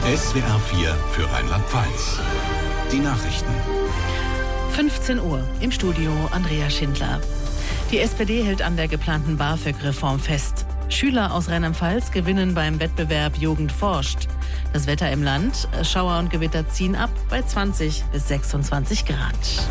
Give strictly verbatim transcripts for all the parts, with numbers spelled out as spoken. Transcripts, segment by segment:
S W R vier für Rheinland-Pfalz. Die Nachrichten. fünfzehn Uhr, im Studio Andrea Schindler. Die S P D hält an der geplanten BAföG-Reform fest. Schüler aus Rheinland-Pfalz gewinnen beim Wettbewerb Jugend forscht. Das Wetter im Land, Schauer und Gewitter ziehen ab bei zwanzig bis sechsundzwanzig Grad.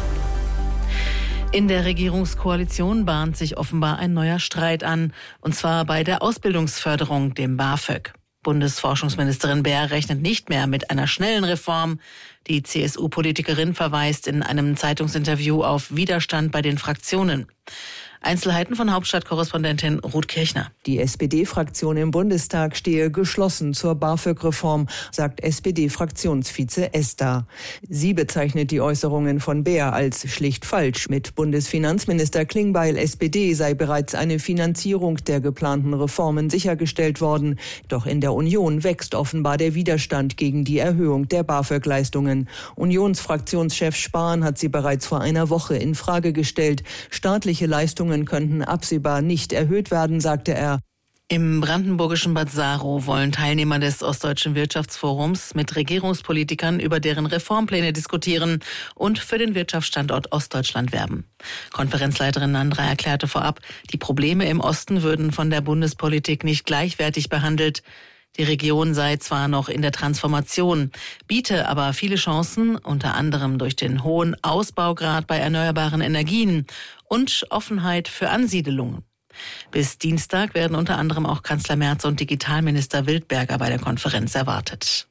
In der Regierungskoalition bahnt sich offenbar ein neuer Streit an, und zwar bei der Ausbildungsförderung, dem BAföG. Bundesforschungsministerin Baer rechnet nicht mehr mit einer schnellen Reform. Die C S U-Politikerin verweist in einem Zeitungsinterview auf Widerstand bei den Fraktionen. Einzelheiten von Hauptstadtkorrespondentin Ruth Kirchner. Die S P D-Fraktion im Bundestag stehe geschlossen zur BAföG-Reform, sagt S P D-Fraktionsvize Esther. Sie bezeichnet die Äußerungen von Baer als schlicht falsch. Mit Bundesfinanzminister Klingbeil S P D sei bereits eine Finanzierung der geplanten Reformen sichergestellt worden. Doch in der Union wächst offenbar der Widerstand gegen die Erhöhung der BAföG-Leistungen. Unionsfraktionschef Spahn hat sie bereits vor einer Woche in Frage gestellt. Staatliche Leistungen könnten absehbar nicht erhöht werden, sagte er. Im brandenburgischen Bad Saro wollen Teilnehmer des Ostdeutschen Wirtschaftsforums mit Regierungspolitikern über deren Reformpläne diskutieren und für den Wirtschaftsstandort Ostdeutschland werben. Konferenzleiterin Nandra erklärte vorab, die Probleme im Osten würden von der Bundespolitik nicht gleichwertig behandelt. Die Region sei zwar noch in der Transformation, biete aber viele Chancen, unter anderem durch den hohen Ausbaugrad bei erneuerbaren Energien und Offenheit für Ansiedelungen. Bis Dienstag werden unter anderem auch Kanzler Merz und Digitalminister Wildberger bei der Konferenz erwartet.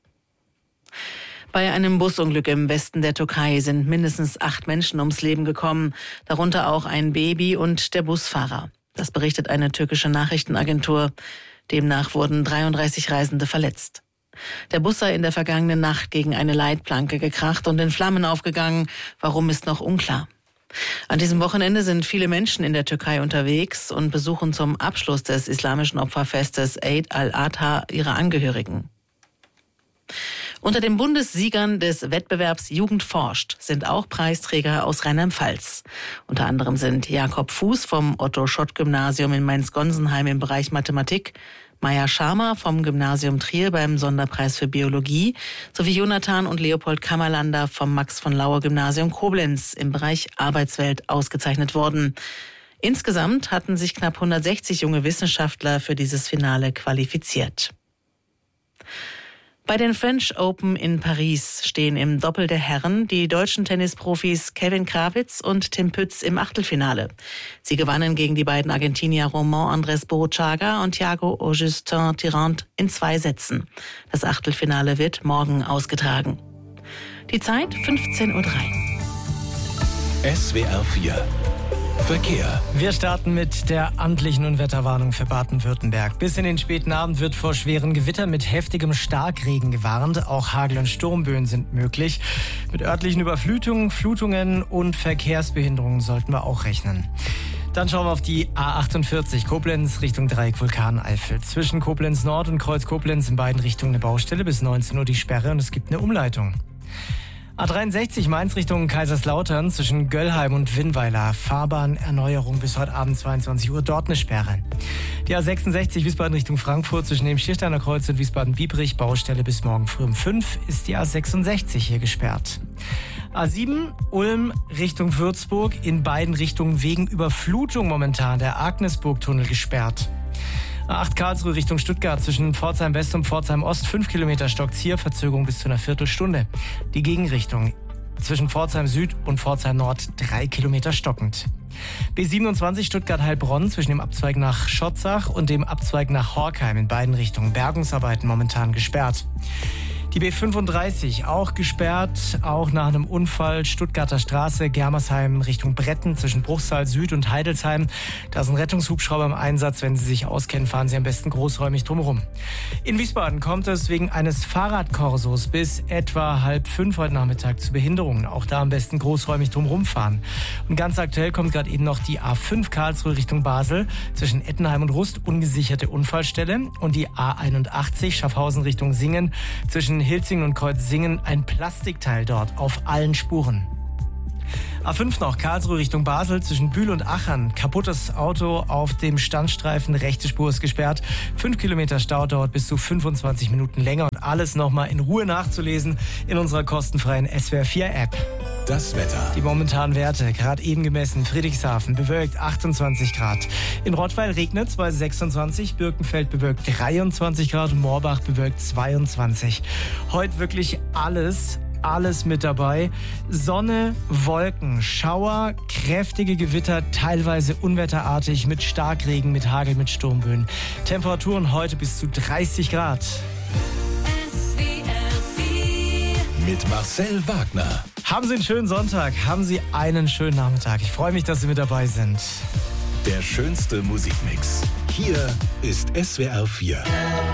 Bei einem Busunglück im Westen der Türkei sind mindestens acht Menschen ums Leben gekommen, darunter auch ein Baby und der Busfahrer. Das berichtet eine türkische Nachrichtenagentur. Demnach wurden dreiunddreißig Reisende verletzt. Der Bus sei in der vergangenen Nacht gegen eine Leitplanke gekracht und in Flammen aufgegangen. Warum, ist noch unklar. An diesem Wochenende sind viele Menschen in der Türkei unterwegs und besuchen zum Abschluss des islamischen Opferfestes Eid al-Adha ihre Angehörigen. Unter den Bundessiegern des Wettbewerbs Jugend forscht sind auch Preisträger aus Rheinland-Pfalz. Unter anderem sind Jakob Fuß vom Otto-Schott-Gymnasium in Mainz-Gonsenheim im Bereich Mathematik, Maya Sharma vom Gymnasium Trier beim Sonderpreis für Biologie sowie Jonathan und Leopold Kammerlander vom Max-von-Laue-Gymnasium Koblenz im Bereich Arbeitswelt ausgezeichnet worden. Insgesamt hatten sich knapp hundertsechzig junge Wissenschaftler für dieses Finale qualifiziert. Bei den French Open in Paris stehen im Doppel der Herren die deutschen Tennisprofis Kevin Krawitz und Tim Pütz im Achtelfinale. Sie gewannen gegen die beiden Argentinier Romain Andrés Borruchaga und Thiago Augustin Tirant in zwei Sätzen. Das Achtelfinale wird morgen ausgetragen. Die Zeit fünfzehn Uhr drei. S W R vier Verkehr. Wir starten mit der amtlichen Unwetterwarnung für Baden-Württemberg. Bis in den späten Abend wird vor schweren Gewittern mit heftigem Starkregen gewarnt. Auch Hagel- und Sturmböen sind möglich. Mit örtlichen Überflutungen, Flutungen und Verkehrsbehinderungen sollten wir auch rechnen. Dann schauen wir auf die A achtundvierzig, Koblenz Richtung Dreieck Vulkaneifel. Zwischen Koblenz Nord und Kreuz Koblenz in beiden Richtungen eine Baustelle. Bis neunzehn Uhr die Sperre und es gibt eine Umleitung. A dreiundsechzig Mainz Richtung Kaiserslautern zwischen Göllheim und Winnweiler. Fahrbahnerneuerung bis heute Abend zweiundzwanzig Uhr, dort eine Sperre. Die A sechsundsechzig Wiesbaden Richtung Frankfurt zwischen dem Schiersteiner Kreuz und Wiesbaden-Biebrich. Baustelle bis morgen früh um fünf ist die A sechsundsechzig hier gesperrt. A sieben Ulm Richtung Würzburg, in beiden Richtungen wegen Überflutung momentan der Agnesburg-Tunnel gesperrt. A acht Karlsruhe Richtung Stuttgart zwischen Pforzheim West und Pforzheim Ost, fünf Kilometer stockt's hier, Verzögerung bis zu einer Viertelstunde. Die Gegenrichtung zwischen Pforzheim Süd und Pforzheim Nord, drei Kilometer stockend. B siebenundzwanzig Stuttgart-Heilbronn zwischen dem Abzweig nach Schotzach und dem Abzweig nach Horkheim, in beiden Richtungen Bergungsarbeiten momentan gesperrt. Die B fünfunddreißig auch gesperrt, auch nach einem Unfall Stuttgarter Straße, Germersheim Richtung Bretten zwischen Bruchsal Süd und Heidelsheim. Da ist ein Rettungshubschrauber im Einsatz. Wenn Sie sich auskennen, fahren Sie am besten großräumig drumherum. In Wiesbaden kommt es wegen eines Fahrradkorsos bis etwa halb fünf heute Nachmittag zu Behinderungen. Auch da am besten großräumig drumherum fahren. Und ganz aktuell kommt gerade eben noch die A fünf Karlsruhe Richtung Basel zwischen Ettenheim und Rust, ungesicherte Unfallstelle. Und die A einundachtzig Schaffhausen Richtung Singen zwischen Hilzingen und Kreuzsingen, ein Plastikteil dort auf allen Spuren. A fünf noch, Karlsruhe Richtung Basel zwischen Bühl und Achern. Kaputtes Auto auf dem Standstreifen, rechte Spur ist gesperrt. Fünf Kilometer Stau, dauert bis zu fünfundzwanzig Minuten länger. Und alles nochmal in Ruhe nachzulesen in unserer kostenfreien S W R vier App. Das Wetter. Die momentanen Werte, gerade eben gemessen, Friedrichshafen bewölkt achtundzwanzig Grad. In Rottweil regnet es bei sechsundzwanzig, Birkenfeld bewölkt dreiundzwanzig Grad, Moorbach bewölkt zweiundzwanzig. Heute wirklich alles, alles mit dabei. Sonne, Wolken, Schauer, kräftige Gewitter, teilweise unwetterartig mit Starkregen, mit Hagel, mit Sturmböen. Temperaturen heute bis zu dreißig Grad. Mit Marcel Wagner. Haben Sie einen schönen Sonntag, haben Sie einen schönen Nachmittag. Ich freue mich, dass Sie mit dabei sind. Der schönste Musikmix. Hier ist S W R vier.